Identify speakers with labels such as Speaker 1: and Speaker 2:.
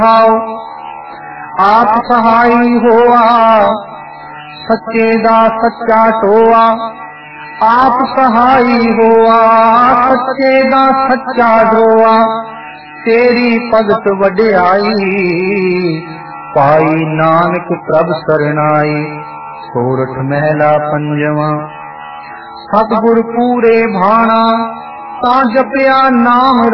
Speaker 1: आप सहाई होआ सच्चे दा सच्चा टोआ। आप सहाई होआ सच्चे दा सच्चा टोआ। तेरी भगत वड्याई पाई नानक प्रभ सरनाई। सोरठ महला पंजवा। सतगुर पूरे भाना ता जपया नाम